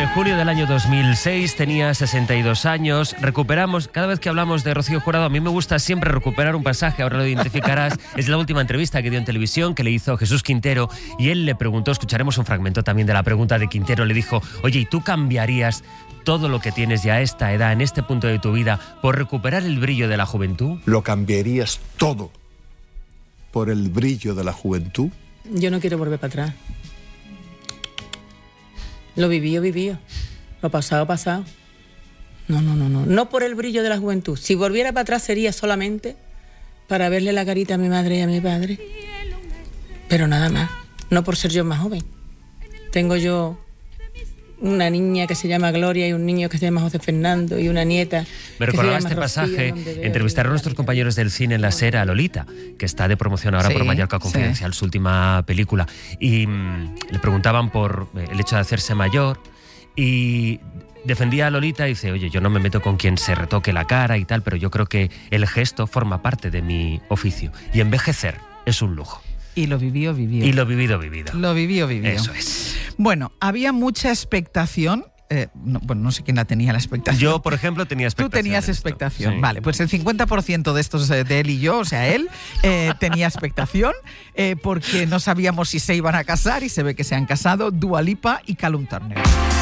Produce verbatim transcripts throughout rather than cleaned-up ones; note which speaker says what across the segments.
Speaker 1: En junio del año dos mil seis tenía sesenta y dos años. Recuperamos, cada vez que hablamos de Rocío Jurado, a mí me gusta siempre recuperar un pasaje, ahora lo identificarás. Es la última entrevista que dio en televisión, que le hizo Jesús Quintero, y él le preguntó, escucharemos un fragmento también de la pregunta de Quintero, le dijo: oye, ¿y tú cambiarías todo lo que tienes ya a esta edad, en este punto de tu vida, por recuperar el brillo de la juventud?
Speaker 2: ¿Lo cambiarías todo por el brillo de la juventud?
Speaker 3: Yo no quiero volver para atrás. Lo vivido, vivido. Lo pasado, pasado. No, no, no, no. No por el brillo de la juventud. Si volviera para atrás sería solamente para verle la carita a mi madre y a mi padre. Pero nada más. No por ser yo más joven. Tengo yo una niña que se llama Gloria y un niño que se llama José Fernando y una nieta.
Speaker 1: Me recordaba este pasaje. Entrevistaron a nuestros compañeros del cine en La Sera a Lolita, que está de promoción ahora sí, por Mallorca Confidencial, sí. Su última película. Y mmm, le preguntaban por el hecho de hacerse mayor y defendía a Lolita y dice: oye, yo no me meto con quien se retoque la cara y tal, pero yo creo que el gesto forma parte de mi oficio. Y envejecer es un lujo.
Speaker 4: Y lo vivió, vivió.
Speaker 1: Y lo vivido, vivido.
Speaker 4: Lo vivió, vivió.
Speaker 1: Eso es.
Speaker 4: Bueno, había mucha expectación. Eh, no, bueno, no sé quién la tenía la expectación.
Speaker 1: Yo, por ejemplo, tenía expectación.
Speaker 4: Tú tenías expectación.
Speaker 1: Sí.
Speaker 4: Vale, pues el cincuenta por ciento de estos, de él y yo, o sea, él, eh, tenía expectación eh, porque no sabíamos si se iban a casar y se ve que se han casado Dua Lipa y Callum Turner.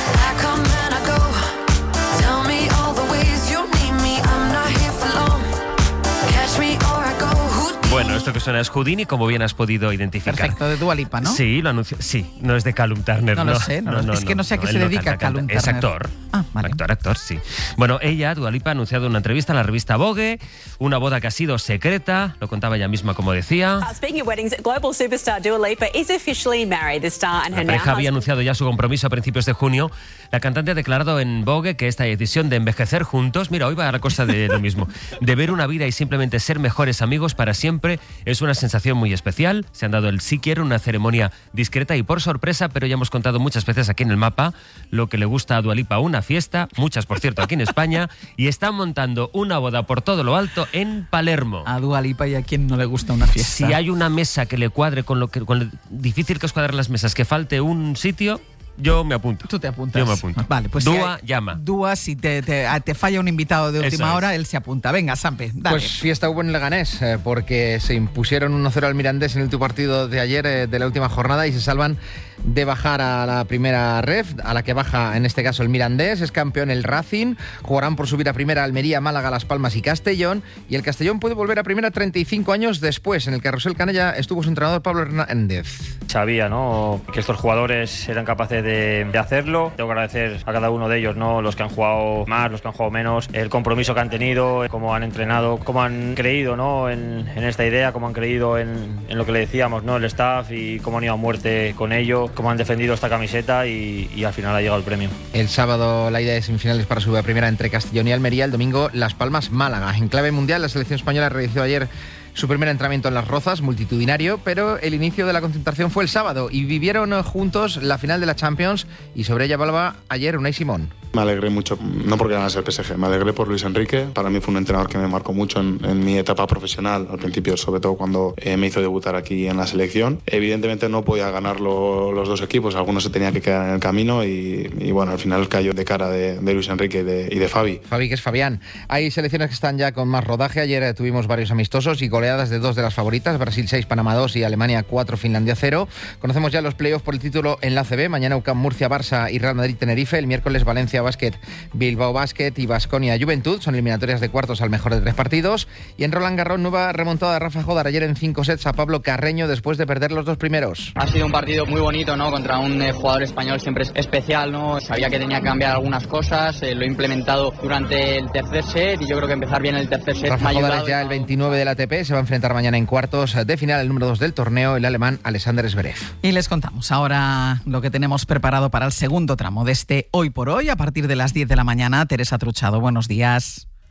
Speaker 1: Bueno, esto que suena es Houdini, como bien has podido identificar.
Speaker 4: Perfecto, de Dua Lipa, ¿no?
Speaker 1: Sí, lo anunció. Sí, no es de Callum Turner.
Speaker 4: No,
Speaker 1: no
Speaker 4: lo sé, no, no, no, es que no sé a qué
Speaker 1: no,
Speaker 4: se
Speaker 1: no
Speaker 4: dedica
Speaker 1: canta,
Speaker 4: Callum
Speaker 1: canta.
Speaker 4: Turner.
Speaker 1: Es actor.
Speaker 4: Ah, vale.
Speaker 1: Actor, actor, sí. Bueno, ella, Dua Lipa, ha anunciado en una entrevista en la revista Vogue una boda que ha sido secreta, lo contaba ella misma como decía.
Speaker 5: Uh, speaking of weddings, global superstar Dua Lipa is officially married. The star and her
Speaker 1: La pareja
Speaker 5: now
Speaker 1: había anunciado ya su compromiso a principios de junio. La cantante ha declarado en Vogue que esta decisión de envejecer juntos, mira, hoy va a la cosa de lo mismo, de ver una vida y simplemente ser mejores amigos para siempre, es una sensación muy especial. Se han dado el sí quiero, una ceremonia discreta y por sorpresa, pero ya hemos contado muchas veces aquí en el mapa lo que le gusta a Dua Lipa, una fiesta, muchas por cierto aquí en España, y están montando una boda por todo lo alto en Palermo.
Speaker 4: A Dua Lipa y a quien no le gusta una fiesta.
Speaker 1: Si hay una mesa que le cuadre con lo que con lo difícil que es cuadrar las mesas, que falte un sitio, yo me apunto.
Speaker 4: Tú te apuntas.
Speaker 1: Yo me apunto.
Speaker 4: Vale, pues
Speaker 1: Dua,
Speaker 4: si hay,
Speaker 1: llama.
Speaker 4: Dua, si te, te, te falla un invitado de última
Speaker 1: Eso
Speaker 4: hora,
Speaker 1: es.
Speaker 4: Él se apunta. Venga, Sampe, dale.
Speaker 6: Pues fiesta hubo en Leganés, eh, porque se impusieron uno cero al Mirandés en el último partido de ayer eh, de la última jornada y se salvan de bajar a la primera ref, a la que baja en este caso el Mirandés. Es campeón el Racing, jugarán por subir a primera Almería, Málaga, Las Palmas y Castellón, y el Castellón puede volver a primera treinta y cinco años después. En el Carrusel Canella estuvo su entrenador Pablo Hernández.
Speaker 7: Sabía, ¿no?, que estos jugadores eran capaces de, de hacerlo. Tengo que agradecer a cada uno de ellos, ¿no?, los que han jugado más, los que han jugado menos, el compromiso que han tenido, cómo han entrenado, cómo han creído, ¿no?, en, en esta idea, cómo han creído en, en lo que le decíamos, ¿no?, el staff, y cómo han ido a muerte con ello, cómo han defendido esta camiseta y, y al final ha llegado el premio.
Speaker 6: El sábado la ida de semifinales para subir a primera entre Castellón y Almería, el domingo Las Palmas, Málaga. En clave mundial, la selección española realizó ayer su primer entrenamiento en Las Rozas, multitudinario, pero el inicio de la concentración fue el sábado y vivieron juntos la final de la Champions, y sobre ella hablaba ayer Unai Simón.
Speaker 8: Me alegré mucho, no porque ganase el P S G, me alegré por Luis Enrique. Para mí fue un entrenador que me marcó mucho en, en mi etapa profesional, al principio, sobre todo cuando eh, me hizo debutar aquí en la selección. Evidentemente no podía ganarlo los dos equipos, algunos se tenía que quedar en el camino y, y bueno, al final cayó de cara de, de Luis Enrique y de, y de Fabi.
Speaker 6: Fabi, que es Fabián. Hay selecciones que están ya con más rodaje. Ayer eh, tuvimos varios amistosos y goleadas de dos de las favoritas, Brasil seis, Panamá dos y Alemania cuatro, Finlandia cero. Conocemos ya los playoffs por el título en la A C B. Mañana U C A M Murcia, Barça y Real Madrid Tenerife. El miércoles Valencia Basket, Bilbao Basket y Baskonia Juventud. Son eliminatorias de cuartos al mejor de tres partidos. Y en Roland Garros, nueva remontada de Rafa Jodar ayer en cinco sets a Pablo Carreño después de perder los dos primeros.
Speaker 9: Ha sido un partido muy bonito, ¿no?, contra un eh, jugador español siempre especial, ¿no? Sabía que tenía que cambiar algunas cosas, eh, lo he implementado durante el tercer set y yo creo que empezar bien el tercer set
Speaker 6: Rafa
Speaker 9: me ha
Speaker 6: Jodar
Speaker 9: ayudado.
Speaker 6: es ya el veintinueve del A T P, se va a enfrentar mañana en cuartos de final el número dos del torneo, el alemán Alexander Zverev.
Speaker 4: Y les contamos ahora lo que tenemos preparado para el segundo tramo de este Hoy por Hoy, a partir de las diez de la mañana. Teresa Truchado, buenos días.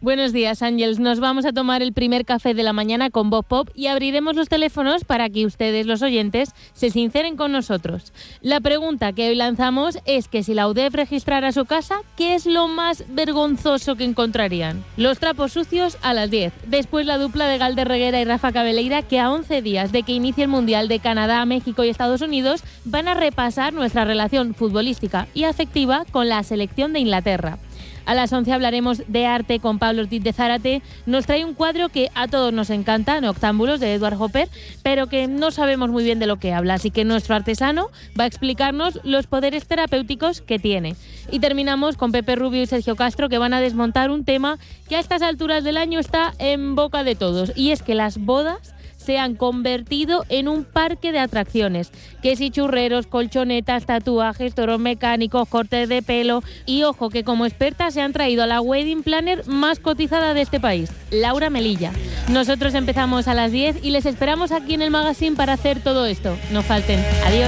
Speaker 10: Buenos días, Ángeles. Nos vamos a tomar el primer café de la mañana con Voz Pop y abriremos los teléfonos para que ustedes, los oyentes, se sinceren con nosotros. La pregunta que hoy lanzamos es que si la U D E F registrara su casa, ¿qué es lo más vergonzoso que encontrarían? Los trapos sucios a las diez. Después la dupla de Galder Reguera y Rafa Cabeleira, que a once días de que inicie el Mundial de Canadá, México y Estados Unidos, van a repasar nuestra relación futbolística y afectiva con la selección de Inglaterra. A las once hablaremos de arte con Pablo Ortiz de Zárate. Nos trae un cuadro que a todos nos encanta, Noctámbulos, de Edward Hopper, pero que no sabemos muy bien de lo que habla. Así que nuestro artesano va a explicarnos los poderes terapéuticos que tiene. Y terminamos con Pepe Rubio y Sergio Castro, que van a desmontar un tema que a estas alturas del año está en boca de todos. Y es que las bodas se han convertido en un parque de atracciones. Que si churreros, colchonetas, tatuajes, toros mecánicos, cortes de pelo. Y ojo, que como experta se han traído a la wedding planner más cotizada de este país, Laura Melilla. Nosotros empezamos a las diez y les esperamos aquí en el magazine para hacer todo esto. No falten. Adiós.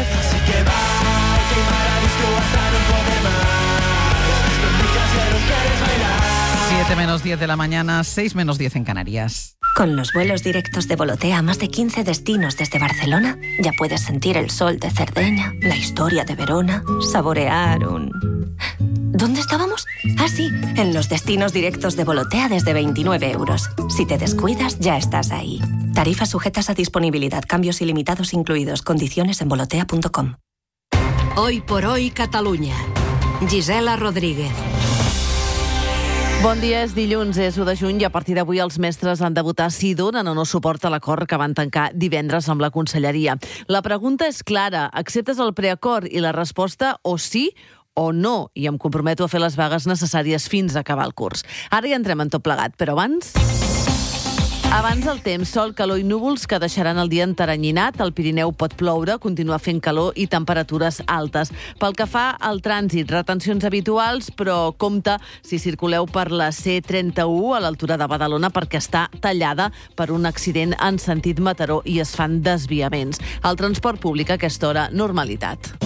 Speaker 4: siete menos diez de la mañana, seis menos diez en Canarias.
Speaker 11: Con los vuelos directos de Volotea a más de quince destinos desde Barcelona, ya puedes sentir el sol de Cerdeña, la historia de Verona, saborear un... ¿Dónde estábamos? Ah, sí, en los destinos directos de Volotea desde veintinueve euros. Si te descuidas, ya estás ahí. Tarifas sujetas a disponibilidad, cambios ilimitados incluidos, condiciones en volotea punto com.
Speaker 12: Hoy por hoy, Catalunya. Gisela Rodríguez.
Speaker 13: Bon dia, és dilluns, és u de juny i a partir d'avui els mestres han de votar si donen o no suport a l'acord que van tancar divendres amb la Conselleria. La pregunta és clara, acceptes el preacord? I la resposta o sí o no, i em comprometo a fer les vagues necessàries fins a acabar el curs. Ara ja entrem en tot plegat, però abans... Abans el temps, sol, calor i núvols que deixaran el dia enteranyinat. Al Pirineu pot ploure, continuar fent calor i temperatures altes. Pel que fa al trànsit, retencions habituals, però compte si circuleu per la C trenta-u a l'altura de Badalona perquè està tallada per un accident en sentit Mataró i es fan desviaments. El transport públic a aquesta hora, normalitat.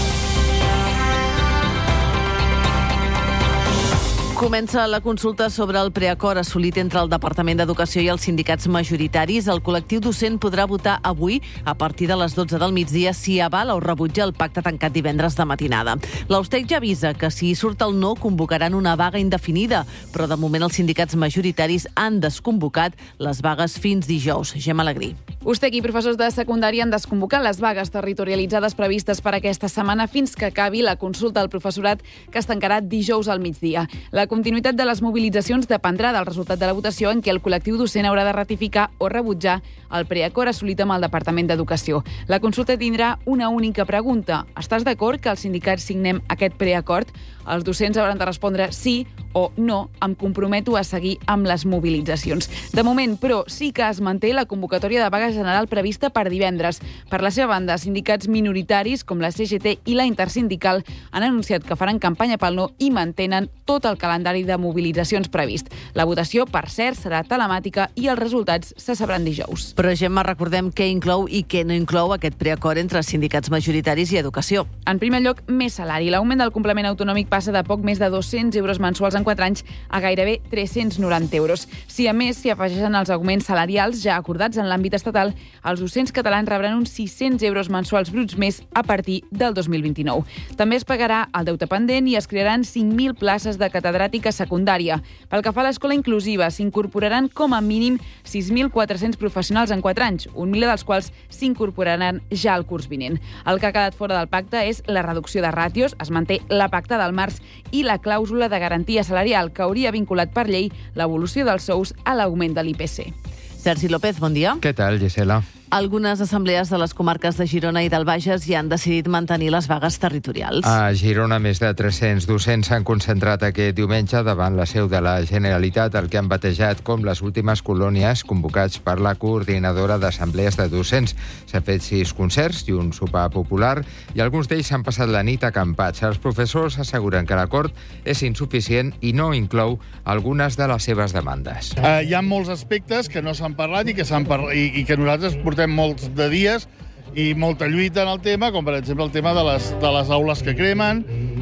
Speaker 13: Comença la consulta sobre el preacord assolit entre el Departament d'Educació i els sindicats majoritaris. El col·lectiu docent podrà votar avui a partir de les dotze del migdia si avala o rebutja el pacte tancat divendres de matinada. L'Austec ja avisa que si surt el no convocaran una vaga indefinida, però de moment els sindicats majoritaris han desconvocat les vagues fins dijous. Gemma Alegrí.
Speaker 14: Ustec i professors de secundària han desconvocat les vagues territorialitzades previstes per aquesta setmana fins que acabi la consulta al professorat que es tancarà dijous al migdia. La continuïtat de les mobilitzacions dependrà del resultat de la votació en què el col·lectiu docent haurà de ratificar o rebutjar el preacord assolit amb el Departament d'Educació. La consulta tindrà una única pregunta. Estàs d'acord que els sindicats signem aquest preacord? Els docents hauran de respondre sí o no, em comprometo a seguir amb les mobilitzacions. De moment, però, sí que es manté la convocatòria de vaga general prevista per divendres. Per la seva banda, sindicats minoritaris com la C G T i la Intersindical han anunciat que faran campanya pel no i mantenen tot el calendari de mobilitzacions previst. La votació, per cert, serà telemàtica i els resultats se sabran dijous.
Speaker 13: Però, Gemma, recordem què inclou i què no inclou aquest preacord entre sindicats majoritaris i educació.
Speaker 14: En primer lloc, més salari. L'augment del complement autonòmic passa de poc més de dos-cents euros mensuals en quatre anys a gairebé tres-cents noranta euros. Si a més s'hi afegeixen els augments salarials ja acordats en l'àmbit estatal, els docents catalans rebran uns sis-cents euros mensuals bruts més a partir del dos mil vint-i-nou. També es pagarà el deute pendent i es crearan cinc mil places de catedràtica secundària. Pel que fa a l'escola inclusiva, s'incorporaran com a mínim sis mil quatre-cents professionals en quatre anys, un miler dels quals s'incorporaran ja al curs vinent. El que ha quedat fora del pacte és la reducció de ràtios, es manté la pacta del març i la clàusula de garantia salarial que hauria vinculat per llei l'evolució dels sous a l'augment de l'I P C.
Speaker 13: Sergi López, bon dia.
Speaker 15: Què tal, Gisela?
Speaker 13: Algunes assemblees de les comarques de Girona i del Bages ja han decidit mantenir les vagues territorials.
Speaker 15: A Girona, més de tres-cents docents s'han concentrat aquest diumenge davant la seu de la Generalitat, el que han batejat com les últimes colònies convocats per la coordinadora d'assemblees de docents. S'han fet sis concerts i un sopar popular i alguns d'ells s'han passat la nit acampats. Els professors asseguren que l'acord és insuficient i no inclou algunes de les seves demandes.
Speaker 16: Uh, hi ha molts aspectes que no s'han parlat i que, s'han parlat, i, i que nosaltres portem molts de dies i molta lluita en el tema, com per exemple el tema de les, de les aules que cremen,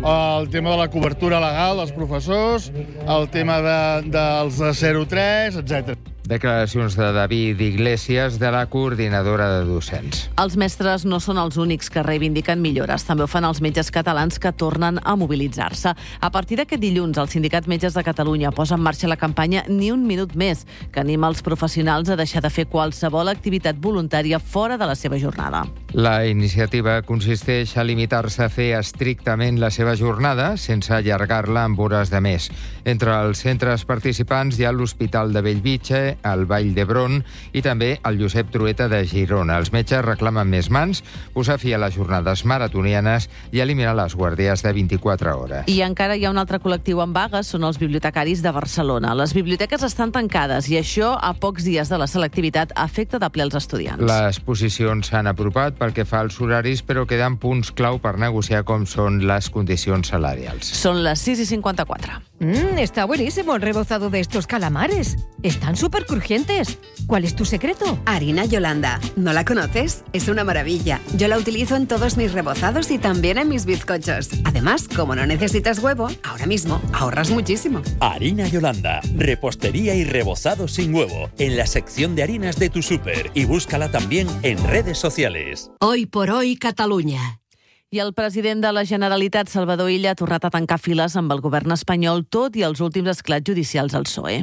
Speaker 16: el tema de la cobertura legal dels professors, el tema de, dels de zero tres, etcètera.
Speaker 15: Declaracions de David Iglesias, de la coordinadora de docents.
Speaker 13: Els mestres no són els únics que reivindiquen millores. També ho fan els metges catalans que tornen a mobilitzar-se. A partir d'aquest dilluns, el Sindicat Metges de Catalunya posa en marxa la campanya Ni un minut més, que anima els professionals a deixar de fer qualsevol activitat voluntària fora de la seva jornada.
Speaker 15: La iniciativa consisteix a limitar-se a fer estrictament la seva jornada sense allargar-la amb hores de més. Entre els centres participants hi ha l'Hospital de Bellvitge, el Vall d'Hebron i també el Josep Trueta de Girona. Els metges reclamen més mans, posar fi a les jornades maratonianes i eliminar les guàrdies de vint-i-quatre hores.
Speaker 13: I encara hi ha un altre col·lectiu en vaga, són els bibliotecaris de Barcelona. Les biblioteques estan tancades i això, a pocs dies de la selectivitat, afecta de ple els estudiants.
Speaker 15: Les posicions s'han apropat pel que fa als horaris, però queden punts clau per negociar com són les condicions salarials.
Speaker 13: Són les sis i cinquanta-quatre.
Speaker 17: Mmm, está buenísimo el rebozado de estos calamares. Están súper crujientes. ¿Cuál es tu secreto?
Speaker 18: Harina Yolanda. ¿No la conoces? Es una maravilla. Yo la utilizo en todos mis rebozados y también en mis bizcochos. Además, como no necesitas huevo, ahora mismo ahorras muchísimo.
Speaker 19: Harina Yolanda. Repostería y rebozado sin huevo. En la sección de harinas de tu súper. Y búscala también en redes sociales.
Speaker 12: Hoy por hoy, Catalunya.
Speaker 13: I el president de la Generalitat, Salvador Illa, ha tornat a tancar files amb el govern espanyol, tot i els últims esclats judicials al P S O E.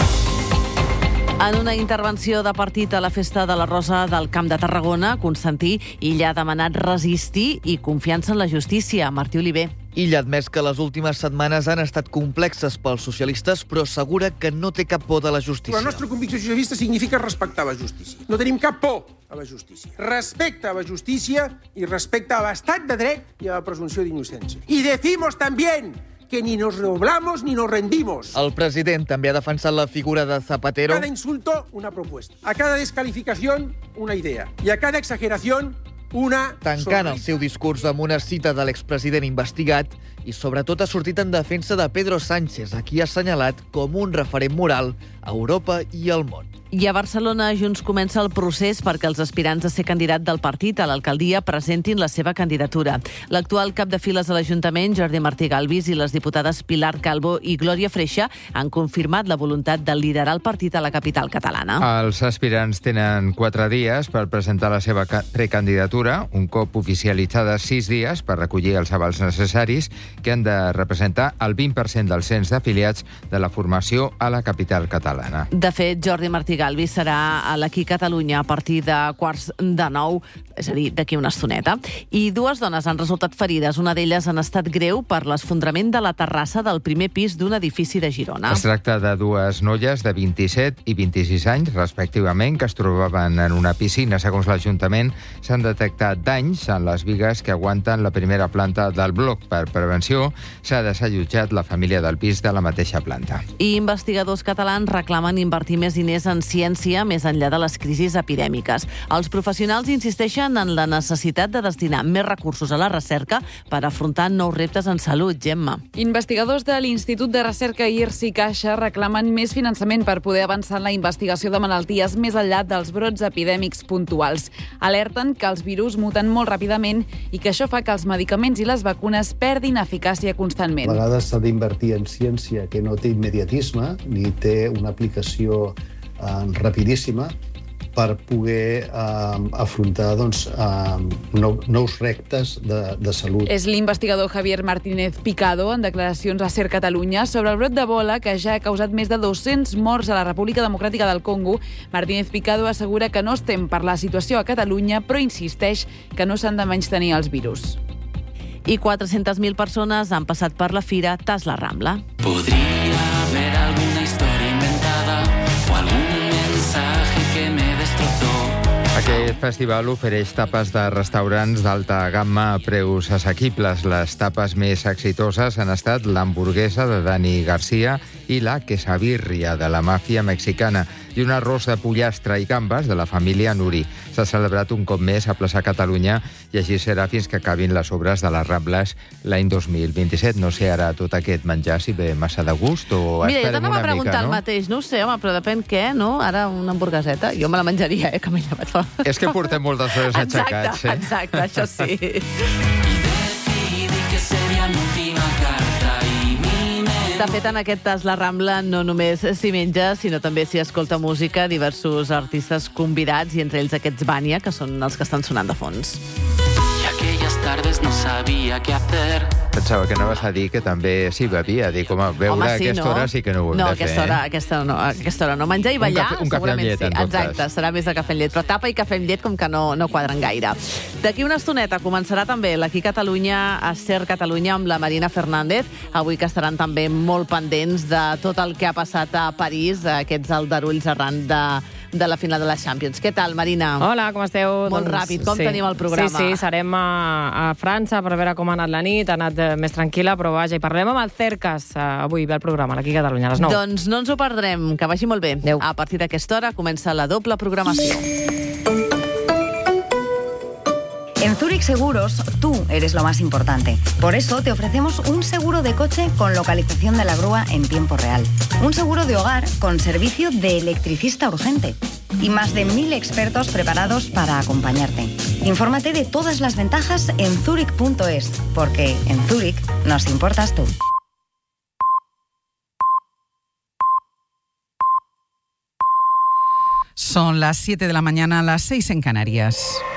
Speaker 13: En una intervenció de partit a la Festa de la Rosa del Camp de Tarragona, Constantí Illa ha demanat resistir i confiança en la justícia. Martí Oliver.
Speaker 20: Illa ha admès que les últimes setmanes han estat complexes pels socialistes, però assegura que no té cap por de la justícia.
Speaker 21: La nostra convicció socialista significa respectar la justícia. No tenim cap por a la justícia. Respecte a la justícia i respecte a l'estat de dret i a la presumpció d'innocència. I decimos también que ni nos doblamos ni nos rendimos.
Speaker 20: El president també ha defensat la figura de Zapatero.
Speaker 21: A cada insulto, una propuesta. A cada descalificación, una idea. Y a cada exageración, una
Speaker 20: tancant el seu discurs amb una cita de l'expresident investigat i sobretot ha sortit en defensa de Pedro Sánchez, a qui ha assenyalat com un referent moral a Europa i al món.
Speaker 13: I a Barcelona, Junts comença el procés perquè els aspirants a ser candidat del partit a l'alcaldia presentin la seva candidatura. L'actual cap de files de l'Ajuntament, Jordi Martí Galvis, i les diputades Pilar Calvo i Glòria Freixa han confirmat la voluntat de liderar el partit a la capital catalana.
Speaker 15: Els aspirants tenen quatre dies per presentar la seva precandidatura, un cop oficialitzada sis dies per recollir els avals necessaris que han de representar el vint per cent del cens d'afiliats de la formació a la capital catalana.
Speaker 13: De fet, Jordi Martí Galvis serà a l'Aquí Catalunya a partir de quarts de nou, és a dir, d'aquí una estoneta. I dues dones han resultat ferides, una d'elles en estat greu per l'esfondrament de la terrassa del primer pis d'un edifici de Girona.
Speaker 15: Es tracta de dues noies de vint-i-set i vint-i-sis anys, respectivament, que es trobaven en una piscina. Segons l'Ajuntament, s'han detectat danys en les bigues que aguanten la primera planta del bloc. Per prevenció, s'ha desallotjat la família del pis de la mateixa planta.
Speaker 13: I investigadors catalans reclamen invertir més diners en ciència més enllà de les crisis epidèmiques. Els professionals insisteixen en la necessitat de destinar més recursos a la recerca per afrontar nous reptes en salut. Gemma.
Speaker 14: Investigadors de l'Institut de Recerca I R S i Caixa reclamen més finançament per poder avançar en la investigació de malalties més enllà dels brots epidèmics puntuals. Alerten que els virus muten molt ràpidament i que això fa que els medicaments i les vacunes perdin eficàcia constantment.
Speaker 22: A vegades s'ha d'invertir en ciència que no té immediatisme ni té una aplicació rapidíssima per poder eh, afrontar doncs, eh, nou, nous reptes de, de salut.
Speaker 14: És l'investigador Javier Martínez Picado, en declaracions a Ser Catalunya, sobre el brot d'Ebola que ja ha causat més de dos-cents morts a la República Democràtica del Congo. Martínez Picado assegura que no estem per la situació a Catalunya, però insisteix que no s'han de menystenir els virus.
Speaker 13: I quatre-centes mil persones han passat per la fira Tas la Rambla.
Speaker 23: Podria haver alguna història inventada o algun mensaje que me destrozó.
Speaker 15: Aquest festival ofereix tapes de restaurants d'alta gamma a preus assequibles. Les tapes més exitoses han estat l'hamburguesa de Dani Garcia i la quesabirria de la màfia mexicana i un arròs de pollastre i gambes de la família Nuri. S'ha celebrat un cop més a Plaça Catalunya i així serà fins que acabin les obres de les Rambles l'any dos mil vint-i-set. No sé ara tot aquest menjar si ve massa de gust o
Speaker 13: Mira,
Speaker 15: esperem una mica, no?
Speaker 13: Mira, jo t'anava a preguntar el mateix, no ho sé, home, però depèn què, no? Ara una hamburgueseta, jo me la menjaria, eh, que m'he llevat fa.
Speaker 15: És que portem moltes hores
Speaker 13: exacte,
Speaker 15: aixecats, eh?
Speaker 13: Exacte, això sí.
Speaker 23: Y decidí que sería motivar
Speaker 13: De fet, en aquest tas La Rambla no només s'hi menja, sinó també s'hi escolta música, diversos artistes convidats, i entre ells aquests Vania, que són els que estan sonant de fons.
Speaker 23: Y aquellas tardes no sabía qué hacer.
Speaker 15: Pensava que anaves a dir que també s'hi bevia. Dic, home, beure
Speaker 13: Home,
Speaker 15: a
Speaker 13: sí,
Speaker 15: aquesta
Speaker 13: no?
Speaker 15: hora sí que no ho hem
Speaker 13: no,
Speaker 15: de
Speaker 13: aquesta
Speaker 15: fer.
Speaker 13: Hora,
Speaker 15: eh?
Speaker 13: aquesta, no, aquesta hora no. Menjar i
Speaker 15: Un
Speaker 13: ballar,
Speaker 15: cafè- un cafè amb
Speaker 13: segurament
Speaker 15: llet,
Speaker 13: sí.
Speaker 15: en tot
Speaker 13: Exacte,
Speaker 15: cas.
Speaker 13: serà més de cafè amb llet. Però tapa i cafè amb llet com que no, no quadren gaire. D'aquí una estoneta començarà també l'Aquí Catalunya a Ser Catalunya amb la Marina Fernández. Avui que estaran també molt pendents de tot el que ha passat a París, aquests aldarulls arran de, de la final de la Champions. Què tal, Marina?
Speaker 2: Hola, com esteu?
Speaker 13: Molt
Speaker 2: Doncs,
Speaker 13: ràpid, com
Speaker 2: sí.
Speaker 13: tenim el programa?
Speaker 2: Sí, sí, serem a, a França per veure com ha anat la nit, ha anat eh, més tranquil·la, però vaja, i parlem amb el Cercas. Eh, avui ve el programa, l'Aquí Catalunya, a les nou.
Speaker 13: Doncs no ens ho perdrem, que vagi molt bé. Adeu. A partir d'aquesta hora comença la doble programació.
Speaker 3: En Zurich Seguros, tú eres lo más importante. Por eso te ofrecemos un seguro de coche con localización de la grúa en tiempo real. Un seguro de hogar con servicio de electricista urgente. Y más de mil expertos preparados para acompañarte. Infórmate de todas las ventajas en zurich punto es, porque en Zurich nos importas tú.
Speaker 4: Son las siete de la mañana, las seis en Canarias.